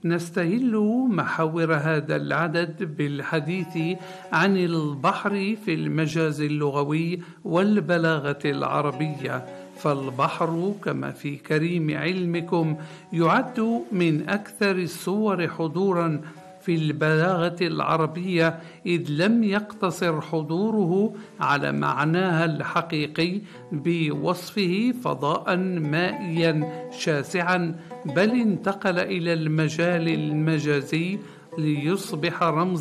نستهل محاور هذا العدد بالحديث عن البحر في المجاز اللغوي والبلاغة العربية. فالبحر كما في كريم علمكم يعد من أكثر الصور حضوراً في البلاغة العربية، إذ لم يقتصر حضوره على معناها الحقيقي بوصفه فضاء مائيا شاسعا، بل انتقل إلى المجال المجازي ليصبح رمزا